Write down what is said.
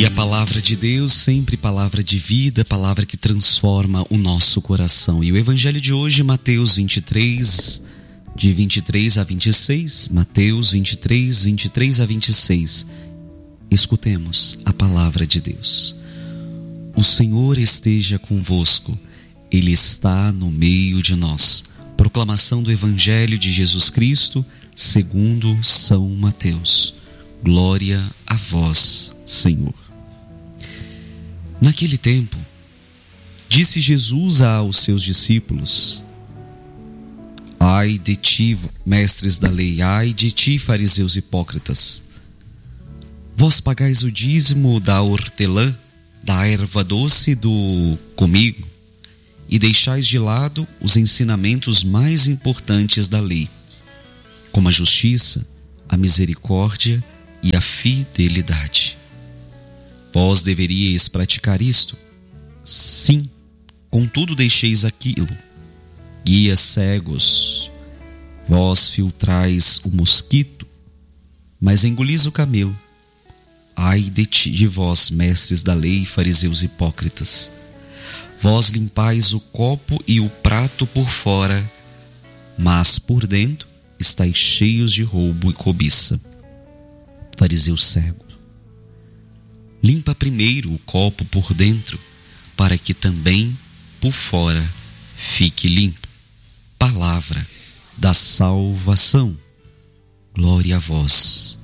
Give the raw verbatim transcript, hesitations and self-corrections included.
E a palavra de Deus, sempre palavra de vida, palavra que transforma o nosso coração. E o evangelho de hoje, Mateus vinte e três, de vinte e três a vinte e seis. Mateus vinte e três, vinte e três a vinte e seis. Escutemos a palavra de Deus. O Senhor esteja convosco, Ele está no meio de nós. Proclamação do evangelho de Jesus Cristo, segundo São Mateus. Glória a vós, Senhor. Naquele tempo, disse Jesus aos seus discípulos: Ai de ti, mestres da lei, ai de ti, fariseus hipócritas. Vós pagais o dízimo da hortelã, da erva doce do comigo, e deixais de lado os ensinamentos mais importantes da lei, como a justiça, a misericórdia e a fidelidade. Vós deveríeis praticar isto? Sim, contudo deixeis aquilo. Guias cegos, vós filtrais o mosquito, mas engolis o camelo. Ai de ti, de vós, mestres da lei, fariseus hipócritas! Vós limpais o copo e o prato por fora, mas por dentro estáis cheios de roubo e cobiça. Fariseu cego, limpa primeiro o copo por dentro, para que também por fora fique limpo. Palavra da salvação. Glória a vós,